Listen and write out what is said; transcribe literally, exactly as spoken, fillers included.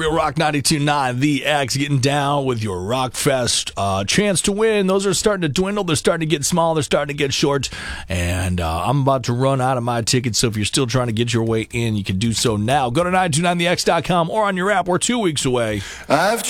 Real Rock ninety-two point nine, The X, getting down with your Rock Fest uh, chance to win. Those are starting to dwindle. They're starting to get small. They're starting to get short. And uh, I'm about to run out of my tickets, so if you're still trying to get your way in, you can do so now. Go to nine two nine the x dot com or on your app. We're two weeks away. I've